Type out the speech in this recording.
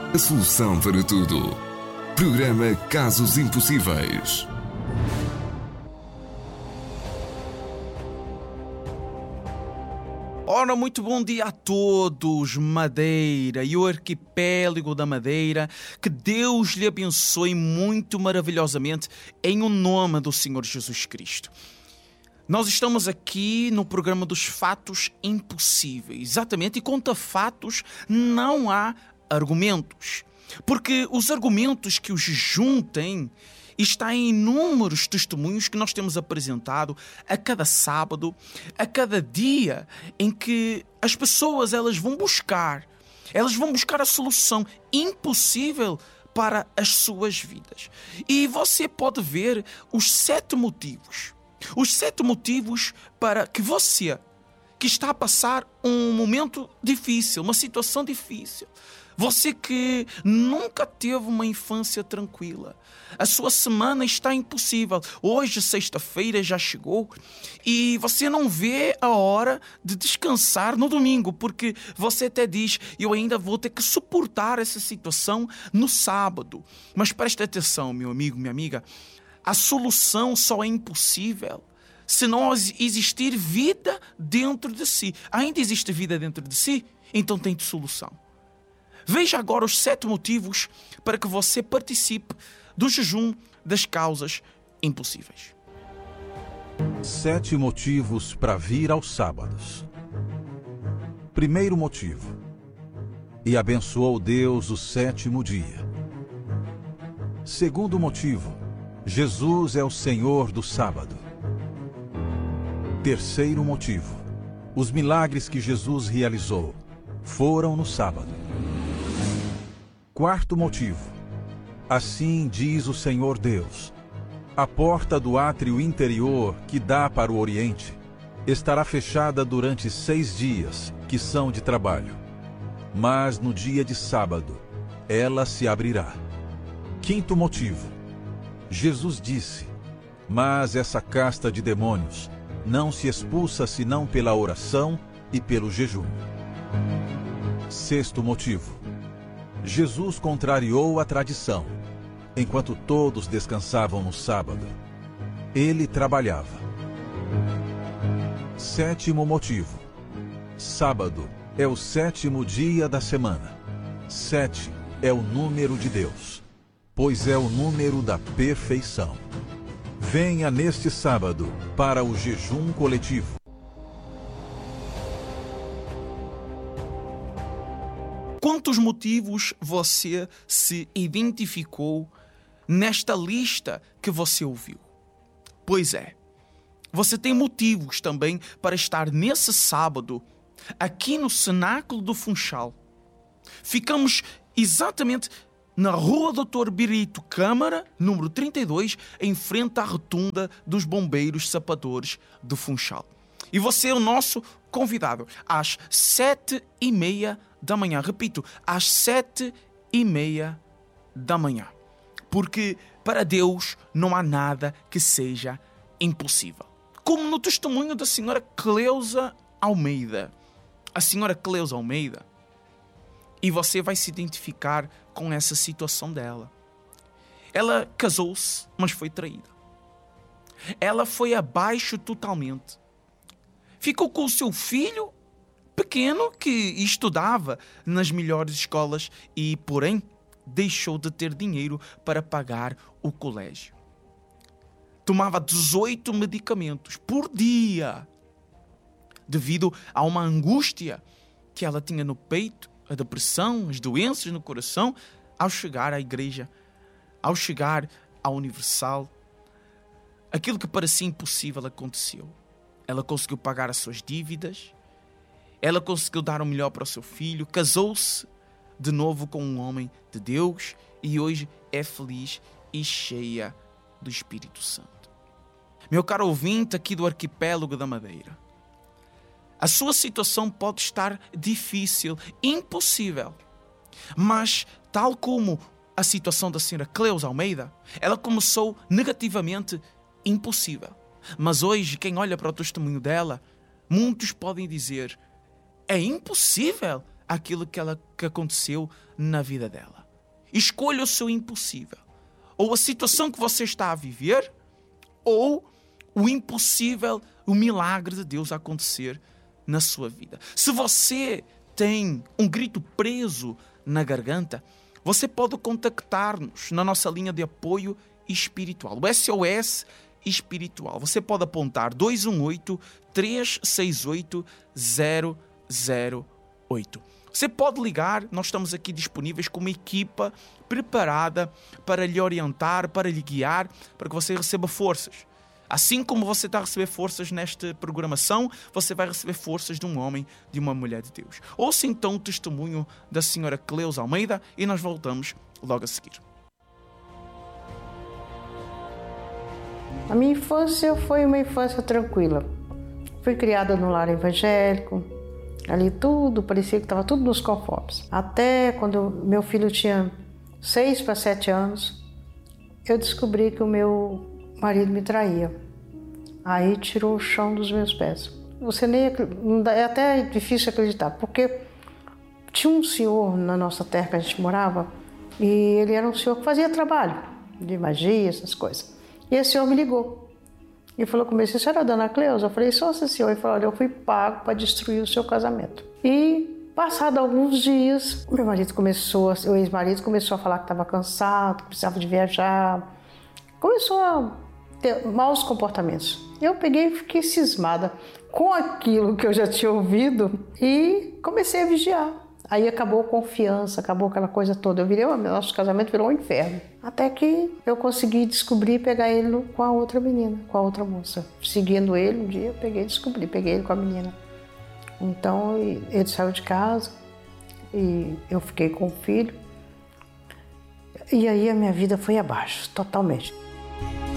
A solução para tudo. Programa Casos Impossíveis. Ora, muito bom dia a todos, Madeira e o arquipélago da Madeira. Que Deus lhe abençoe muito maravilhosamente em o nome do Senhor Jesus Cristo. Nós estamos aqui no programa dos fatos impossíveis. Exatamente, e contra fatos não há argumentos. Porque os argumentos que o jejum tem está em inúmeros testemunhos que nós temos apresentado a cada sábado, a cada dia em que as pessoas elas vão buscar a solução impossível para as suas vidas. E você pode ver os 7 motivos. Os 7 motivos para que você, que está a passar um momento difícil, uma situação difícil, você que nunca teve uma infância tranquila, a sua semana está impossível. Hoje, sexta-feira, já chegou e você não vê a hora de descansar no domingo, porque você até diz, eu ainda vou ter que suportar essa situação no sábado. Mas preste atenção, meu amigo, minha amiga, a solução só é impossível se não existir vida dentro de si. Ainda existe vida dentro de si? Então tem solução. Veja agora os 7 motivos para que você participe do jejum das causas impossíveis. 7 motivos para vir aos sábados. Primeiro motivo: e abençoou Deus o 7º dia. Segundo motivo: Jesus é o Senhor do sábado. Terceiro motivo: os milagres que Jesus realizou foram no sábado. Quarto motivo: assim diz o Senhor Deus: a porta do átrio interior que dá para o Oriente estará fechada durante 6 dias, que são de trabalho. Mas no dia de sábado, ela se abrirá. Quinto motivo: Jesus disse: mas essa casta de demônios não se expulsa senão pela oração e pelo jejum. Sexto motivo: Jesus contrariou a tradição. Enquanto todos descansavam no sábado, ele trabalhava. Sétimo motivo: sábado é o 7º dia da semana. 7 é o número de Deus, pois é o número da perfeição. Venha neste sábado para o jejum coletivo. Quantos motivos você se identificou nesta lista que você ouviu? Pois é, você tem motivos também para estar nesse sábado aqui no Cenáculo do Funchal. Ficamos exatamente na Rua Dr. Birito Câmara, número 32, em frente à rotunda dos Bombeiros Sapadores do Funchal. E você é o nosso convidado às 7h30 da manhã. Repito, às 7h30 da manhã. Porque para Deus não há nada que seja impossível. Como no testemunho da senhora Cleusa Almeida. A senhora Cleusa Almeida. E você vai se identificar com essa situação dela. Ela casou-se, mas foi traída. Ela foi abaixo totalmente. Ficou com o seu filho pequeno que estudava nas melhores escolas e, porém, deixou de ter dinheiro para pagar o colégio. Tomava 18 medicamentos por dia devido a uma angústia que ela tinha no peito, a depressão, as doenças no coração. Ao chegar à igreja, ao chegar à Universal, aquilo que parecia impossível aconteceu. Ela conseguiu pagar as suas dívidas, ela conseguiu dar o melhor para o seu filho, casou-se de novo com um homem de Deus e hoje é feliz e cheia do Espírito Santo. Meu caro ouvinte aqui do arquipélago da Madeira, a sua situação pode estar difícil, impossível, mas tal como a situação da senhora Cleusa Almeida, ela começou negativamente impossível. Mas hoje, quem olha para o testemunho dela, muitos podem dizer: é impossível aquilo que aconteceu na vida dela. Escolha o seu impossível. Ou a situação que você está a viver, ou o impossível, o milagre de Deus a acontecer na sua vida. Se você tem um grito preso na garganta, você pode contactar-nos na nossa linha de apoio espiritual, o SOS espiritual. Você pode apontar 218-368-008. Você pode ligar, nós estamos aqui disponíveis com uma equipa preparada para lhe orientar, para lhe guiar, para que você receba forças. Assim como você está a receber forças nesta programação, você vai receber forças de um homem, de uma mulher de Deus. Ouça então o testemunho da senhora Cleusa Almeida e nós voltamos logo a seguir. A minha infância foi uma infância tranquila. Fui criada no lar evangélico. Ali tudo, parecia que estava tudo nos conformes. Até quando meu filho tinha 6 para 7 anos, eu descobri que o meu marido me traía. Aí tirou o chão dos meus pés. É até difícil acreditar, porque tinha um senhor na nossa terra que a gente morava, e ele era um senhor que fazia trabalho de magia, essas coisas. E esse senhor me ligou e falou comigo: "Você era a dona Cleusa?" Eu falei: "Sou, senhor." Ele falou: "Olha, eu fui pago para destruir o seu casamento." E, passado alguns dias, o ex-marido começou a falar que estava cansado, que precisava de viajar. Começou a ter maus comportamentos. Eu peguei e fiquei cismada com aquilo que eu já tinha ouvido e comecei a vigiar. Aí acabou a confiança, acabou aquela coisa toda. Nosso casamento virou um inferno. Até que eu consegui descobrir e pegar ele com a outra menina, com a outra moça. Seguindo ele, um dia eu peguei ele com a menina. Então ele saiu de casa e eu fiquei com o filho. E aí a minha vida foi abaixo, totalmente.